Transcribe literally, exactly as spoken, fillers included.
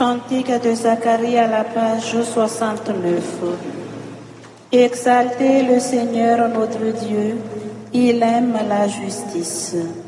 Cantique de Zacharie à la page soixante-neuf. Exaltez le Seigneur notre Dieu, il aime la justice.